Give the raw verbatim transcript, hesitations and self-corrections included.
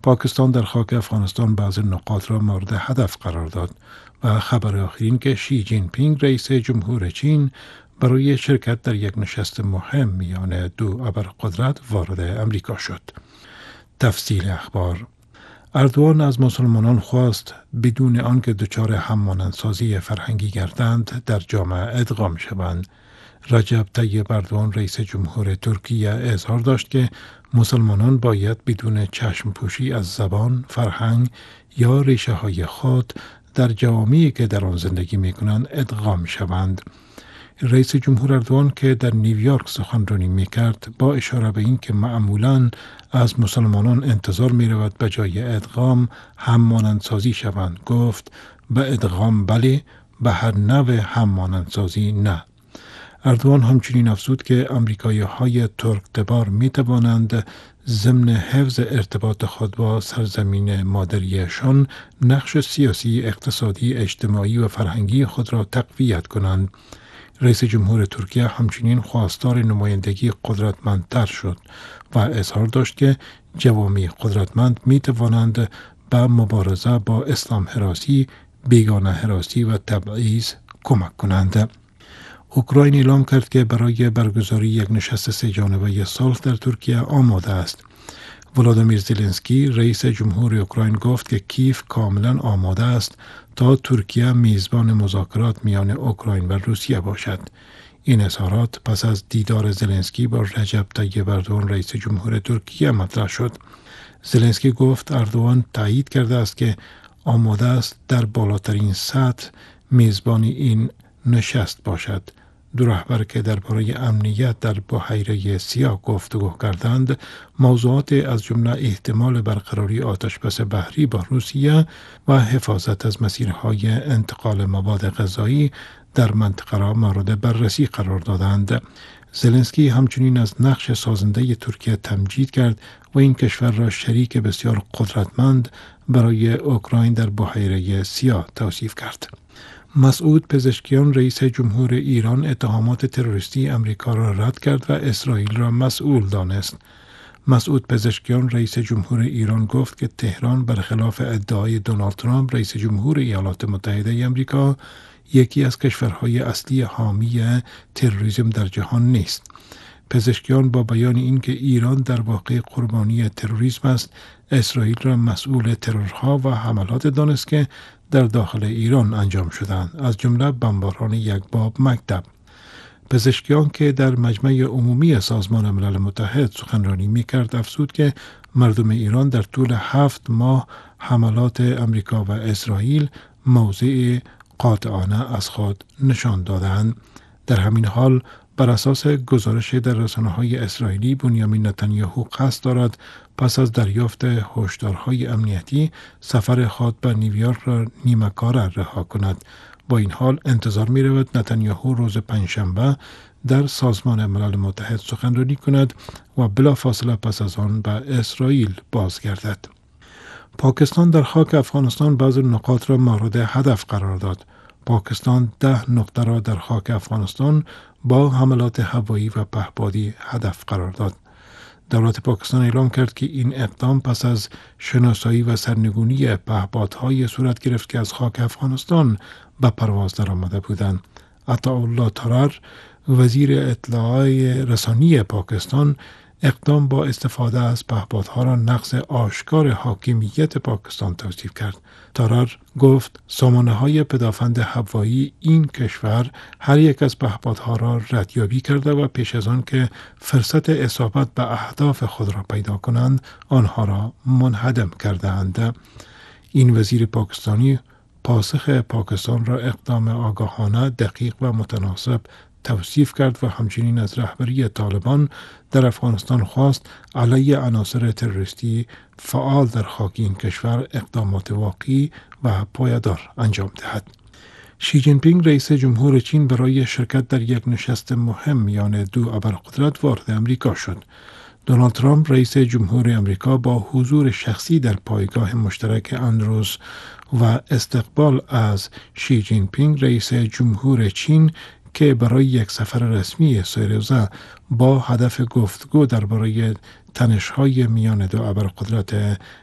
پاکستان در خاک افغانستان بعضی نقاط را مورد هدف قرار داد و خبر آخرین که شی جین پینگ رئیس جمهور چین برای شرکت در یک نشست مهم میان دو ابرقدرت وارد امریکا شد. تفصیل اخبار: اردوان از مسلمانان خواست بدون آنکه دچار همانندسازی فرهنگی گردند در جامعه ادغام شوند. رجب طیب اردوان رئیس جمهور ترکیه اظهار داشت که مسلمانان باید بدون چشم پوشی از زبان، فرهنگ یا ریشه های خود در جوامعی که در آن زندگی می کنند ادغام شوند. رئیس جمهور اردوان که در نیویورک سخنرانی می کرد با اشاره به این که معمولاً از مسلمانان انتظار می رود به جای ادغام همانندسازی شوند گفت به ادغام بله، به هر نوع همانندسازی نه. اردوان همچنین افزود که امریکایی های ترک تبار می توانند ضمن حفظ ارتباط خود با سرزمین مادریشان نقش سیاسی، اقتصادی، اجتماعی و فرهنگی خود را تقویت کنند. رئیس جمهور ترکیه همچنین خواستار نمایندگی قدرتمندتر شد و اظهار داشت که جوامع قدرتمند می توانند به مبارزه با اسلام هراسی، بیگانه هراسی و تبعیض کمک کنند. اوکراین اعلام کرد که برای برگزاری یک نشست سه جانبه صلح در ترکیه آماده است. ولادیمیر زلنسکی رئیس جمهور اوکراین گفت که کیف کاملا آماده است تا ترکیه میزبان مذاکرات میان اوکراین و روسیه باشد. این اظهارات پس از دیدار زلنسکی با رجب طیب اردوان رئیس جمهور ترکیه مطرح شد. زلنسکی گفت اردوان تایید کرده است که آماده است در بالاترین سطح میزبان این نشست باشد. دو رهبر که درباره امنیت در بحیره سیاه گفتگو کردند، موضوعات از جمله احتمال برقراری آتشبس بحری با روسیه و حفاظت از مسیرهای انتقال مواد غذایی در منطقه را مورد بررسی قرار دادند. زلنسکی همچنین از نقش سازنده ترکیه تمجید کرد و این کشور را شریک بسیار قدرتمند برای اوکراین در بحیره سیاه توصیف کرد. مسعود پزشکیان رئیس جمهور ایران اتهامات تروریستی امریکا را رد کرد و اسرائیل را مسئول دانست. مسعود پزشکیان رئیس جمهور ایران گفت که تهران برخلاف ادعای دونالد ترامپ رئیس جمهور ایالات متحده آمریکا یکی از کشورهای اصلی حامی تروریسم در جهان نیست. پزشکیان با بیان اینکه ایران در واقع قربانی تروریسم است، اسرائیل را مسئول ترورها و حملات دانست که در داخل ایران انجام شدند، از جمله بمباران یک باب مکتب. پزشکیان که در مجمع عمومی سازمان ملل متحد سخنرانی می‌کرد افزود که مردم ایران در طول هفت ماه حملات امریکا و اسرائیل موضع قاطعانه از خود نشان دادند. در همین حال بر اساس گزارش در رسانه‌های اسرائیلی بنیامین نتانیاهو قصد دارد پس از دریافت هشدارهای امنیتی سفر خود به نیویورک را نیمه کاره رها کند. با این حال انتظار می رود نتانیاهو روز پنجشنبه در سازمان ملل متحد سخنرانی کند و بلافاصله پس از آن به اسرائیل بازگردد. پاکستان در خاک افغانستان بعضی نقاط را مورد هدف قرار داد. پاکستان ده نقطه را در خاک افغانستان با حملات هوایی و پهپادی هدف قرار داد. دولت پاکستان اعلام کرد که این اقدام پس از شناسایی و سرنگونی پهپادهای صورت گرفت که از خاک افغانستان به پرواز درآمده بودند. عطاالله ترر وزیر اطلاع رسانی پاکستان اقدام با استفاده از پهپادها را نقض آشکار حاکمیت پاکستان توصیف کرد. ترر گفت سامانه‌های پدافند هوایی این کشور هر یک از پهپادها را ردیابی کرده و پیش از آن که فرصت اصابت به اهداف خود را پیدا کنند آنها را منهدم کرده‌اند. این وزیر پاکستانی پاسخ پاکستان را اقدام آگاهانه، دقیق و متناسب توصیف کرد و همچنین از رهبری طالبان در افغانستان خواست علیه عناصر تروریستی فعال در خاک این کشور اقدامات واقعی و پایدار انجام دهد. شی جین پینگ رئیس جمهور چین برای شرکت در یک نشست مهم میان دو ابرقدرت وارد امریکا شد. دونالد ترامپ رئیس جمهور امریکا با حضور شخصی در پایگاه مشترک اندروز و استقبال از شی جین پینگ رئیس جمهور چین که برای یک سفر رسمی سه با هدف گفتگو درباره تنش‌های میان دو ابرقدرت